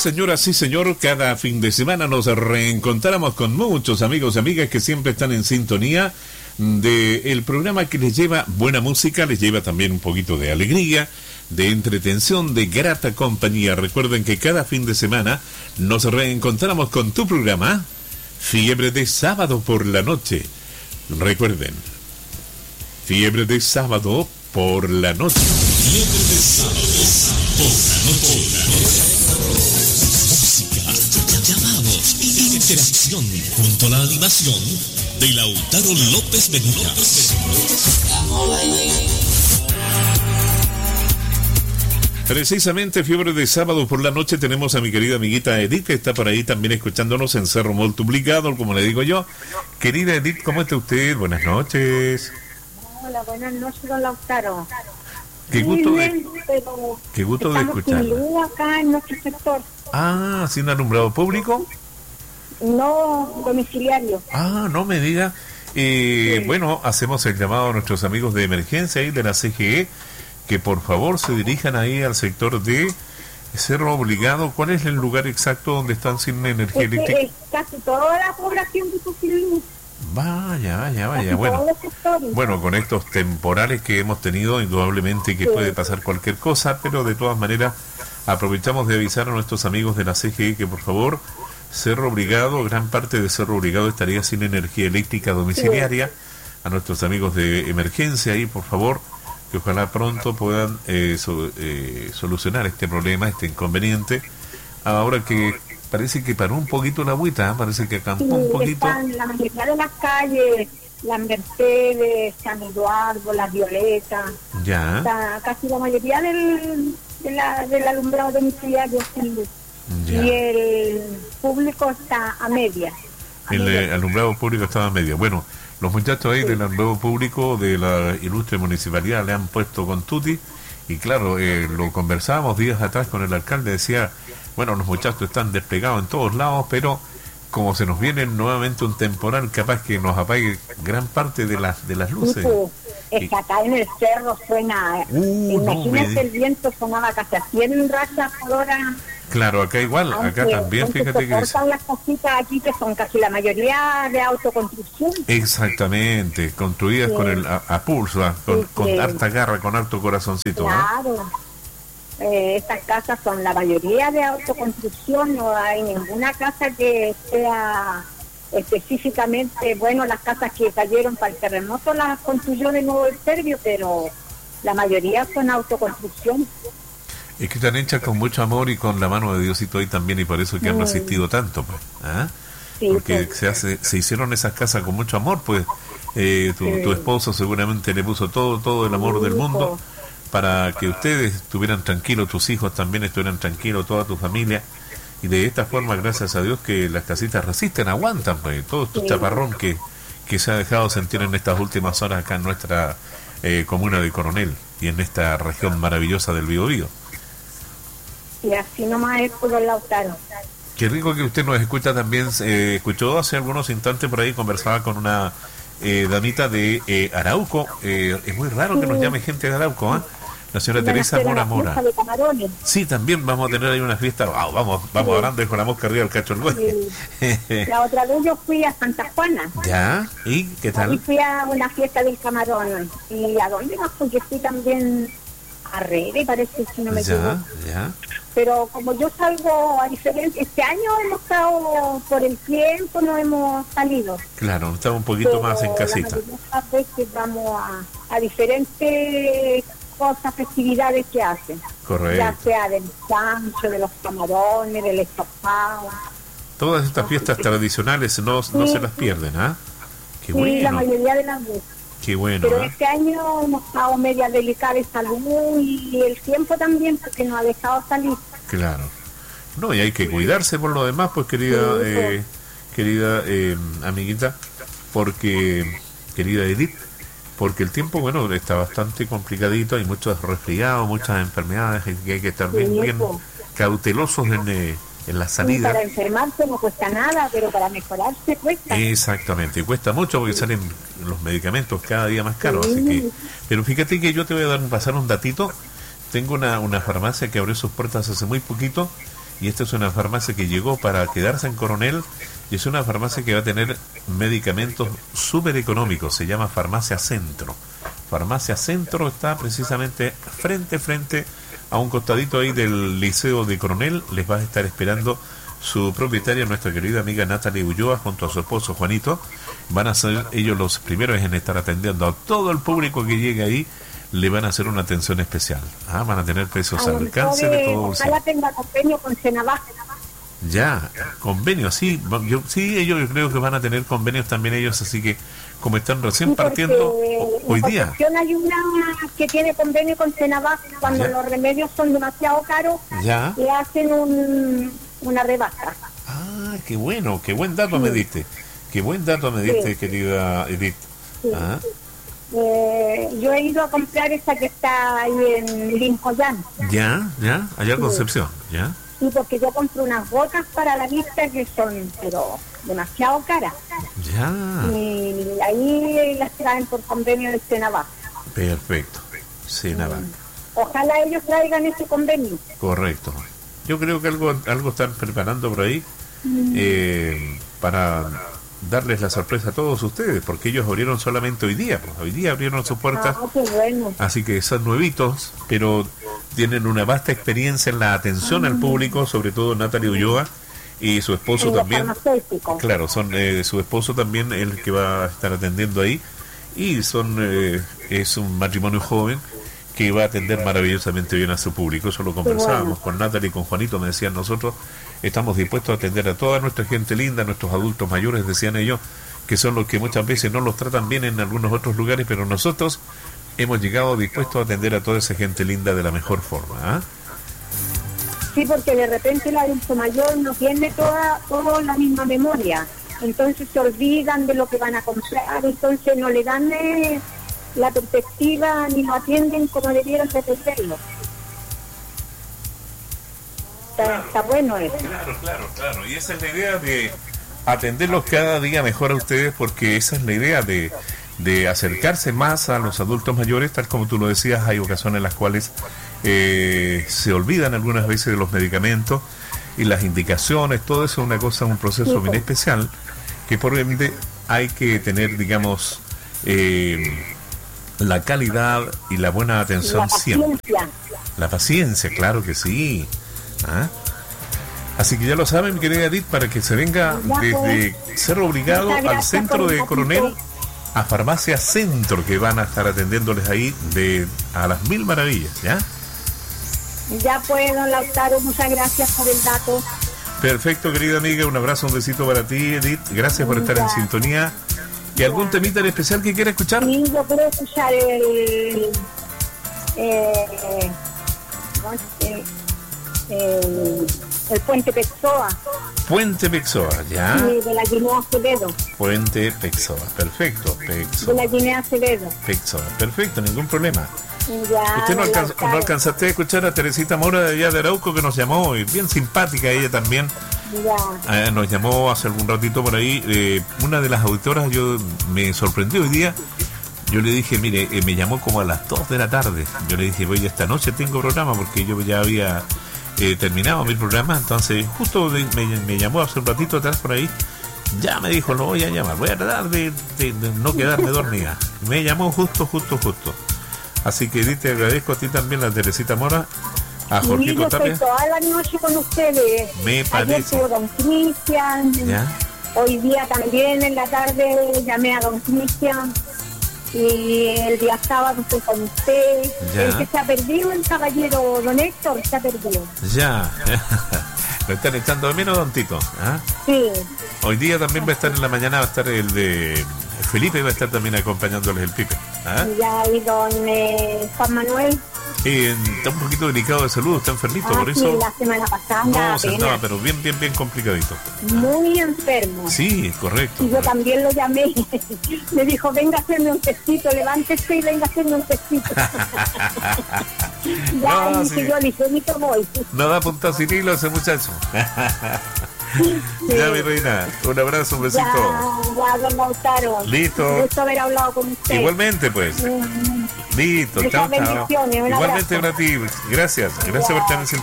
señora, sí, señor. Cada fin de semana nos reencontramos con muchos amigos y amigas que siempre están en sintonía del programa que les lleva buena música, les lleva también un poquito de alegría, de entretención, de grata compañía. Recuerden que cada fin de semana nos reencontramos con tu programa Fiebre de Sábado por la Noche. Recuerden, Fiebre de Sábado por la Noche. Fiebre de Sábado por la Noche. Música, llamados y interacción junto a la animación de Lautaro López Benítez. Precisamente Fiebre de Sábado por la Noche tenemos a mi querida amiguita Edith, que está por ahí también escuchándonos en Cerro Multiplicado, como le digo yo. Querida Edith, ¿cómo está usted? Buenas noches. Hola, buenas noches, don Lautaro. Qué gusto de escucharla. Sin luz acá en nuestro sector. Ah, ¿sin alumbrado público? No, domiciliario. Ah, no me diga. Sí. Bueno, hacemos el llamado a nuestros amigos de emergencia y de la CGE, que por favor se dirijan ahí al sector de Cerro Obligado. ¿Cuál es el lugar exacto donde están sin energía eléctrica? Casi toda la población de Tucilí. Vaya. Bueno, con estos temporales que hemos tenido, indudablemente que puede pasar cualquier cosa, pero de todas maneras aprovechamos de avisar a nuestros amigos de la CGE que por favor, Cerro Obligado, gran parte de Cerro Obligado estaría sin energía eléctrica domiciliaria. A nuestros amigos de emergencia ahí, por favor, que ojalá pronto puedan solucionar este problema, este inconveniente. Ahora que parece que paró un poquito la agüita, parece que acampó un poquito. Están la mayoría de las calles, las Mercedes, San Eduardo, las Violetas. Ya. Está casi la mayoría del alumbrado domiciliario sin luz. Ya. Y el público está a media. El alumbrado público estaba a media. Bueno, los muchachos ahí del alumbrado público de la ilustre municipalidad le han puesto con tutti. Y claro, lo conversábamos días atrás con el alcalde, decía, bueno, los muchachos están desplegados en todos lados, pero como se nos viene nuevamente un temporal, capaz que nos apague gran parte de las luces. Es que acá en el cerro suena, imagínate, el viento sonaba casi a 100 rayas por hora. Claro, acá igual, acá también, fíjate que las cositas aquí que son casi la mayoría de autoconstrucción. Exactamente, construidas con el a pulso, con harta garra, con harto corazoncito. Claro. Estas casas son la mayoría de autoconstrucción, no hay ninguna casa que sea específicamente, bueno, las casas que cayeron para el terremoto las construyó de nuevo el serbio, pero la mayoría son autoconstrucción. Es que están hechas con mucho amor y con la mano de Diosito ahí también, y por eso que han resistido tanto, pues. ¿Ah? Sí, porque pues se hicieron esas casas con mucho amor, pues. Tu esposo seguramente le puso todo el amor del mundo para que ustedes estuvieran tranquilos, tus hijos también estuvieran tranquilos, toda tu familia, y de esta forma, gracias a Dios, que las casitas resisten, aguantan, pues, todo este chaparrón que se ha dejado sentir en estas últimas horas acá en nuestra comuna de Coronel y en esta región maravillosa del Biobío. Y así nomás es por el Lautaro. Qué rico que usted nos escucha también. Escuchó hace algunos instantes por ahí, conversaba con una damita de Arauco. Es muy raro que nos llame gente de Arauco, ¿eh? La señora Teresa Mora. Sí, también vamos a tener ahí una fiesta. Vamos hablando con la mosca arriba del cacho el güey. La otra vez yo fui a Santa Juana. ¿Ya? ¿Y qué tal? Y fui a una fiesta del camarón. ¿Y a dónde más? Porque fui también a Rere, parece, si no me equivoco. Ya. Pero como yo salgo a diferentes... Este año hemos estado, por el tiempo, no hemos salido. Claro, estamos un poquito más en casita. Muchas veces vamos a diferentes cosas, festividades que hacen. Correcto. Ya sea del chancho, de los camarones, del estofado. Todas estas fiestas tradicionales no se las pierden, ¿ah? Qué bueno. Sí, la mayoría de las veces. Qué bueno. Pero este año hemos estado media delicada de salud y el tiempo también, porque nos ha dejado salir. Claro. No, y hay que cuidarse por lo demás, pues, querida amiguita, porque, querida Edith, porque el tiempo, bueno, está bastante complicadito, hay muchos resfriados, muchas enfermedades, que hay que estar bien cautelosos en la salida. Para enfermarse no cuesta nada, pero para mejorarse cuesta. Exactamente, cuesta mucho porque salen los medicamentos cada día más caros. Así que, pero fíjate que yo te voy a pasar un datito. Tengo una farmacia que abrió sus puertas hace muy poquito y esta es una farmacia que llegó para quedarse en Coronel, y es una farmacia que va a tener medicamentos súper económicos. Se llama Farmacia Centro. Farmacia Centro está precisamente frente a un costadito ahí del Liceo de Coronel. Les va a estar esperando su propietaria, nuestra querida amiga Natalie Ulloa, junto a su esposo Juanito. Van a ser ellos los primeros en estar atendiendo a todo el público que llegue ahí. Le van a hacer una atención especial. Van a tener precios al alcance de todo bolsillo. Ojalá tenga convenio con Senabá. Ya, convenios, sí. Ellos creo que van a tener convenios también ellos, así que como están recién partiendo hoy día. Hay una que tiene convenio con Senabá cuando los remedios son demasiado caros, le hacen una rebaja. Qué bueno, qué buen dato me diste. Qué buen dato me diste, querida Edith. Sí. Yo he ido a comprar esa que está ahí en Lincoln. Ya, allá en Concepción, ya. Sí, porque yo compro unas gotas para la vista que son, pero demasiado caras. Ya. Y ahí las traen por convenio de Senabá. Perfecto, Senabá. Ojalá ellos traigan ese convenio. Correcto. Yo creo que algo están preparando por ahí para darles la sorpresa a todos ustedes, porque ellos abrieron solamente hoy día, pues hoy día abrieron sus puertas, qué bueno. Así que son nuevitos, pero tienen una vasta experiencia en la atención al público, sobre todo Natalie Ulloa y su esposo también. Claro, son su esposo también el que va a estar atendiendo ahí, y es un matrimonio joven que va a atender maravillosamente bien a su público. Eso lo conversábamos con Natalie y con Juanito. Me decían, nosotros estamos dispuestos a atender a toda nuestra gente linda, nuestros adultos mayores, decían ellos, que son los que muchas veces no los tratan bien en algunos otros lugares, pero nosotros hemos llegado dispuestos a atender a toda esa gente linda de la mejor forma. Sí, porque de repente el adulto mayor no tiene toda la misma memoria, entonces se olvidan de lo que van a comprar, entonces no le dan la perspectiva ni lo atienden como debieran de atenderlo. Está bueno eso. Claro. Y esa es la idea de atenderlos cada día mejor a ustedes, porque esa es la idea de acercarse más a los adultos mayores, tal como tú lo decías. Hay ocasiones en las cuales se olvidan algunas veces de los medicamentos y las indicaciones, todo eso es un proceso bien especial, que por ende hay que tener, digamos, la calidad y la buena atención siempre. La paciencia, claro que sí. Así que ya lo saben, mi querida Edith, para que se venga desde Cerro Obligado al centro de Coronel a Farmacia Centro, que van a estar atendiéndoles ahí a las mil maravillas, ¿ya? Ya pues, don Lautaro, muchas gracias por el dato. Perfecto, querida amiga, un abrazo, un besito para ti, Edith. Gracias por estar en sintonía. ¿Y algún temita en especial que quiera escuchar? Sí, yo quiero escuchar el Puente Pexoa. Puente Pexoa, ya. Sí, de la Guinea Acevedo. Puente Pexoa, perfecto. De la Guinea Acevedo. Pexoa, perfecto, ningún problema. Ya, ¿Usted no alcanzaste a escuchar a Teresita Mora de allá de Arauco, que nos llamó? Y bien simpática ella también. Ya. Nos llamó hace algún ratito por ahí. Una de las auditoras me sorprendió hoy día. Yo le dije, mire, me llamó como a las 2 de la tarde. Yo le dije, voy, esta noche tengo programa, porque yo ya había terminado mi programa. Entonces justo me llamó hace un ratito atrás por ahí. Ya me dijo, lo voy a llamar, voy a tratar de no quedarme dormida. Me llamó justo. Así que te agradezco a ti también, la Teresita Mora, a Jorgito Tapia. Estoy toda la noche con ustedes. Me parece. Ayer estuvo don Cristian. ¿Ya? Hoy día también en la tarde llamé a don Cristian. Y el día sábado estoy con usted. Ya. El que se ha perdido, el caballero don Héctor, se ha perdido. Ya. Lo están echando de menos, don Tito. Sí. Hoy día también va a estar en la mañana, va a estar el de Felipe, va a estar también acompañándoles el Pipe. Ya, y don Juan Manuel. Está un poquito delicado de salud, está enfermito, por eso. Sí, la semana pasada. Se estaba, pero bien complicadito. Muy enfermo. Sí, correcto. Y yo también lo llamé. Me dijo, venga a hacerme un tecito, levántese y venga a hacerme un tecito. Ya, no, y sí. que yo ligerito voy. No da punta sin hilo ese muchacho. Sí. Ya, mi reina, un abrazo, un besito. Ya, don Lautaro. Listo. Un gusto haber hablado con usted. Igualmente, pues. Listo, chao. Igualmente para ti. Gracias por estar en sintonía.